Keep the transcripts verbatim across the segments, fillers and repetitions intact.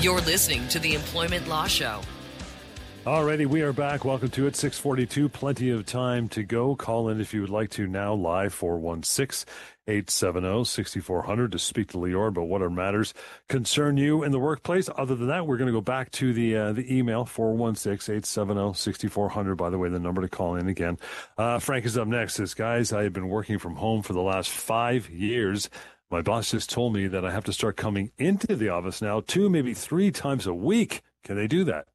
You're listening to the Employment Law Show. Alrighty, we are back. Welcome to it. six forty-two. Plenty of time to go. Call in if you would like to now, live, four one six, eight seven zero, six four zero zero to speak to Lior about what matters concern you in the workplace. Other than that, we're going to go back to the uh, the email, four one six, eight seven zero, six four zero zero. By the way, the number to call in again. Uh, Frank is up next. Says, guys, I have been working from home for the last five years. My boss just told me that I have to start coming into the office now two, maybe three times a week. Can they do that?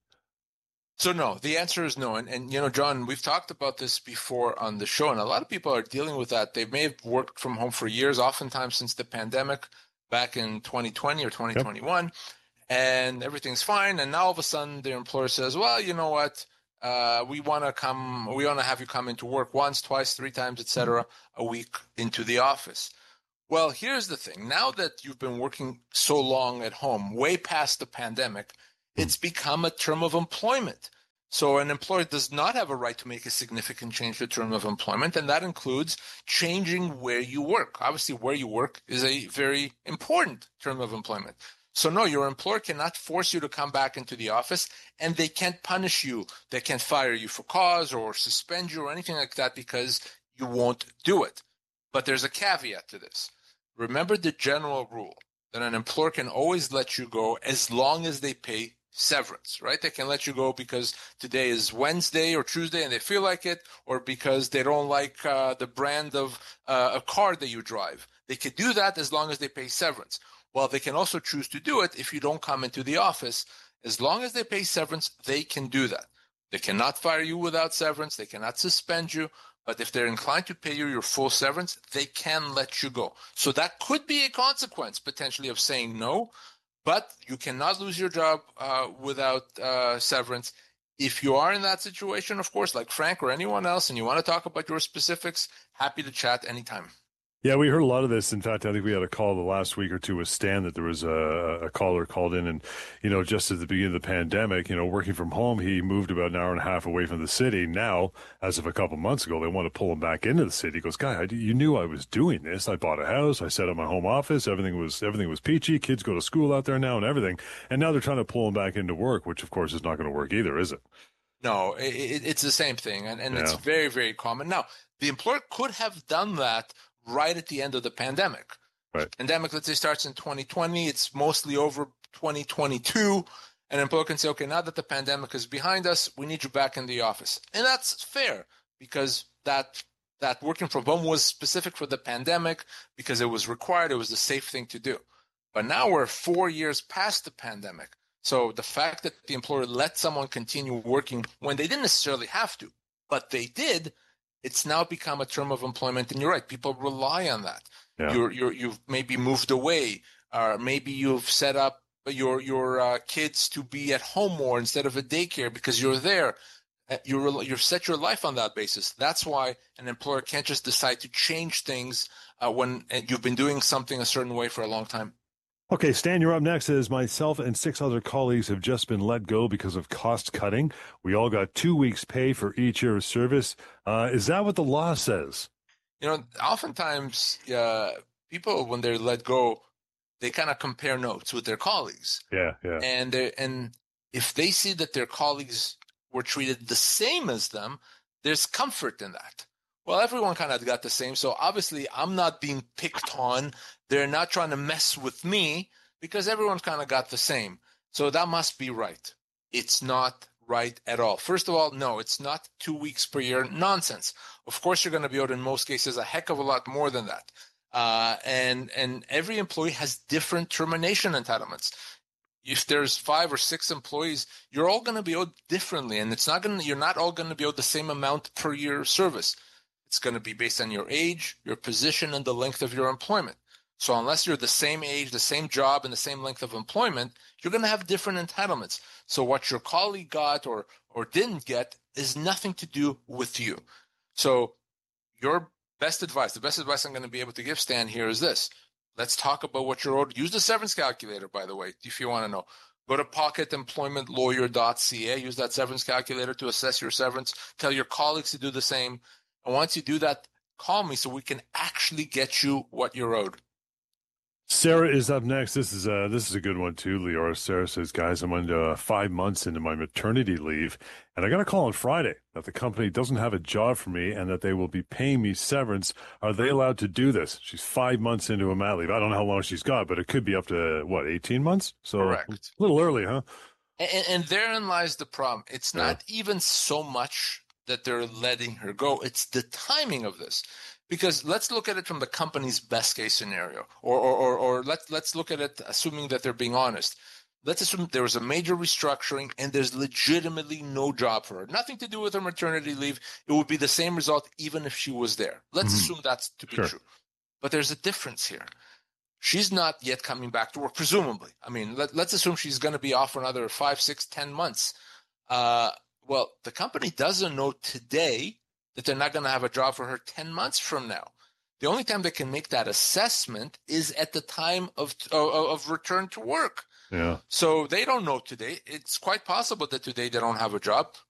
So no, the answer is no. And, and, you know, John, we've talked about this before on the show, and a lot of people are dealing with that. They may have worked from home for years, oftentimes since the pandemic back in twenty twenty or twenty twenty-one, yep. And everything's fine. And now all of a sudden their employer says, well, you know what, uh, we want to come, we want to have you come into work once, twice, three times, et cetera, a week into the office. Well, here's the thing. Now that you've been working so long at home, way past the pandemic, it's become a term of employment. So an employer does not have a right to make a significant change to term of employment, and that includes changing where you work. Obviously, where you work is a very important term of employment. So no, your employer cannot force you to come back into the office, and they can't punish you. They can't fire you for cause or suspend you or anything like that because you won't do it. But there's a caveat to this. Remember the general rule that an employer can always let you go as long as they pay severance, right? They can let you go because today is Wednesday or Tuesday and they feel like it, or because they don't like uh, the brand of uh, a car that you drive. They can do that as long as they pay severance. Well, they can also choose to do it if you don't come into the office. As long as they pay severance, they can do that. They cannot fire you without severance. They cannot suspend you. But if they're inclined to pay you your full severance, they can let you go. So that could be a consequence potentially of saying no. But you cannot lose your job uh, without uh, severance. If you are in that situation, of course, like Frank or anyone else, and you want to talk about your specifics, happy to chat anytime. Yeah, we heard a lot of this. In fact, I think we had a call the last week or two with Stan that there was a, a caller called in and, you know, just at the beginning of the pandemic, you know, working from home, he moved about an hour and a half away from the city. Now, as of a couple months ago, they want to pull him back into the city. He goes, Guy, I, you knew I was doing this. I bought a house. I set up my home office. Everything was everything was peachy. Kids go to school out there now and everything. And now they're trying to pull him back into work, which, of course, is not going to work either, is it? No, it, it's the same thing. And, and yeah. It's very, very common. Now, the employer could have done that right at the end of the pandemic. Right. The pandemic, let's say, starts in twenty twenty. It's mostly over twenty twenty-two. An employer can say, okay, now that the pandemic is behind us, we need you back in the office. And that's fair because that that working from home was specific for the pandemic because it was required. It was the safe thing to do. But now we're four years past the pandemic. So the fact that the employer let someone continue working when they didn't necessarily have to, but they did, it's now become a term of employment, and you're right. People rely on that. Yeah. You're, you're, you've maybe moved away, or maybe you've set up your your uh, kids to be at home more instead of a daycare because you're there. You're you've set your life on that basis. That's why an employer can't just decide to change things uh, when you've been doing something a certain way for a long time. Okay, Stan, you're up next. As myself and six other colleagues have just been let go because of cost cutting. We all got two weeks' pay for each year of service. Uh, is that what the law says? You know, oftentimes uh, people, when they're let go, they kind of compare notes with their colleagues. Yeah, yeah. And and if they see that their colleagues were treated the same as them, there's comfort in that. Well, everyone kind of got the same. So obviously I'm not being picked on. They're not trying to mess with me because everyone kind of got the same. So that must be right. It's not right at all. First of all, no, it's not two weeks per year. Nonsense. Of course, you're going to be owed in most cases a heck of a lot more than that. Uh, and, and every employee has different termination entitlements. If there's five or six employees, you're all going to be owed differently. And it's not going to, you're not all going to be owed the same amount per year of service. It's going to be based on your age, your position, and the length of your employment. So unless you're the same age, the same job, and the same length of employment, you're going to have different entitlements. So what your colleague got or, or didn't get is nothing to do with you. So your best advice, the best advice I'm going to be able to give Stan here is this. Let's talk about what you're owed. Use the severance calculator, by the way, if you want to know. Go to pocket employment lawyer dot c a. Use that severance calculator to assess your severance. Tell your colleagues to do the same. And once you do that, call me so we can actually get you what you're owed. Sarah is up next. This is a, this is a good one too, Lior. Sarah says, guys, I'm into uh, five months into my maternity leave, and I got a call on Friday that the company doesn't have a job for me and that they will be paying me severance. Are they allowed to do this? She's five months into a mat leave. I don't know how long she's got, but it could be up to, what, eighteen months? So Correct. A little early, huh? And, and therein lies the problem. It's not yeah. even so much that they're letting her go. It's the timing of this. Because let's look at it from the company's best case scenario, or or or, or let's let's look at it assuming that they're being honest. Let's assume there was a major restructuring and there's legitimately no job for her. Nothing to do with her maternity leave. It would be the same result even if she was there. Let's mm-hmm. assume that's to be sure. true. But there's a difference here. She's not yet coming back to work, presumably. I mean, let, let's assume she's going to be off for another five, six, ten months. Uh, well, the company doesn't know today that they're not going to have a job for her ten months from now. The only time they can make that assessment is at the time of of, of return to work. Yeah. So they don't know today. It's quite possible that today they don't have a job.